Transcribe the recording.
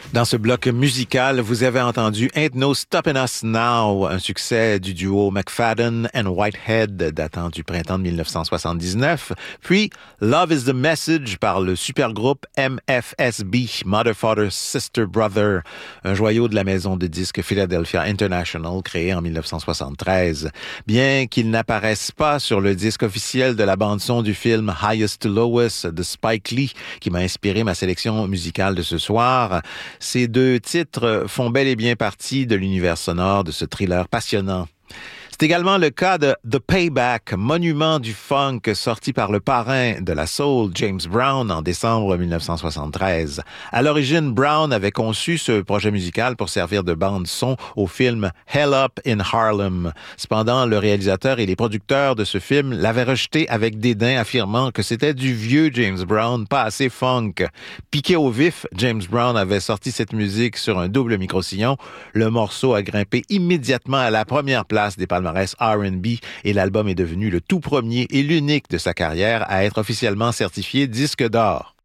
Dans ce bloc musical, vous avez entendu Ain't No Stoppin' Us Now, un succès du duo McFadden and Whitehead datant du printemps de 1979, puis Love is the Message par le supergroupe MFSB, Mother, Father, Sister, Brother, un joyau de la maison de disques Philadelphia International créé en 1973. Bien qu'il n'apparaisse pas sur le disque officiel de la bande-son du film Highest to Lowest de Spike Lee, qui m'a inspiré ma sélection musicale de ce soir, ces deux titres font bel et bien partie de l'univers sonore de ce thriller passionnant. C'est également le cas de The Payback, monument du funk sorti par le parrain de la soul, James Brown, en décembre 1973. À l'origine, Brown avait conçu ce projet musical pour servir de bande-son au film Hell Up in Harlem. Cependant, le réalisateur et les producteurs de ce film l'avaient rejeté avec dédain, affirmant que c'était du vieux James Brown, pas assez funk. Piqué au vif, James Brown avait sorti cette musique sur un double micro-sillon. Le morceau a grimpé immédiatement à la première place des palmarès R&B et l'album est devenu le tout premier et l'unique de sa carrière à être officiellement certifié disque d'or.